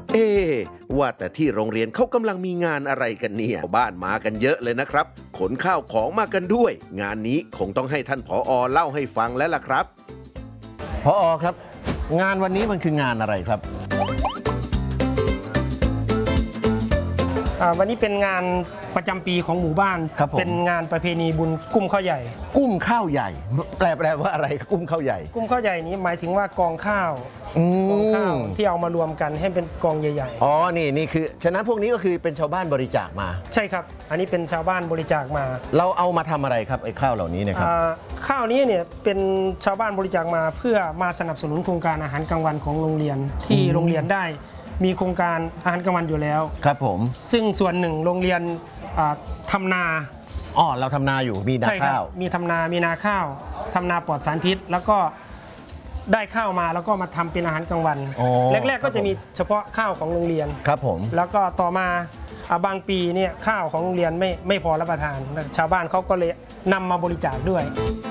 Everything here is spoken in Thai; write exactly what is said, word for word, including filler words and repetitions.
เอ๊ว่าแต่ที่โรงเรียนเขากำลังมีงานอะไรกันเนี่ยบ้านมากันเยอะเลยนะครับขนข้าวของมากันด้วยงานนี้คงต้องให้ท่านผอ.เล่าให้ฟังแล้วล่ะครับผอ.ครับงานวันนี้มันคืองานอะไรครับวันนี้เป็นงานประจำปีของหมู่บ้านเป็นงานประเพณีบุญกุ้มข้าวใหญ่กุ้มข้าวใหญ่แปลแปลว่าอะไรกุ้มข้าวใหญ่กุ้มข้าวใหญ่นี้หมายถึงว่ากองข้าวกองข้าวที่เอามารวมกันให้เป็นกองใหญ่ๆอ๋อนี่นี่คือฉะนั้นพวกนี้ก็คือเป็นชาวบ้านบริจาคมาใช่ครับอันนี้เป็นชาวบ้านบริจาคมาเราเอามาทำอะไรครับไอ้ข้าวเหล่านี้เนี่ยครับข้าวนี้เนี่ยเป็นชาวบ้านบริจาคมาเพื่อมาสนับสนุนโครงการอาหารกลางวันของโรงเรียนที่โรงเรียนได้มีโครงการอาหารกลางวันอยู่แล้วครับผมซึ่งส่วนหนึ่งโรงเรียนทำนาอ๋อเราทำนาอยู่มีนาข้าวมีทำนามีนาข้าวทำนาปลอดสารพิษแล้วก็ได้ข้าวมาแล้วก็มาทำเป็นอาหารกลางวันแรกๆก็จะมีเฉพาะข้าวของโรงเรียนครับผมแล้วก็ต่อมาบางปีเนี่ยข้าวของโรงเรียนไม่ไม่พอรับประทานชาวบ้านเขาก็เลยนำมาบริจาคด้วย